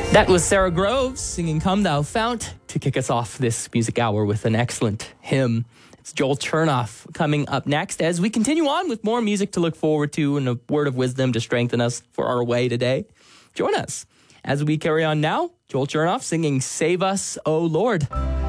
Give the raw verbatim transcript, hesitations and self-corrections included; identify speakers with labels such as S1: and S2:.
S1: That was Sarah Groves singing Come Thou Fount to kick us off this music hour with an excellent hymn. It's Joel Chernoff coming up next as we continue on with more music to look forward to and a word of wisdom to strengthen us for our way today. Join us as we carry on now. Joel Chernoff singing Save Us, O Lord.